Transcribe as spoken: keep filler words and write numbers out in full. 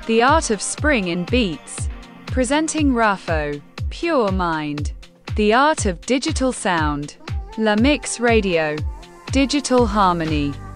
The art of spring in beats. Presenting Rafo, Pure Mind. The art of digital sound. La Mix Radio. Digital harmony.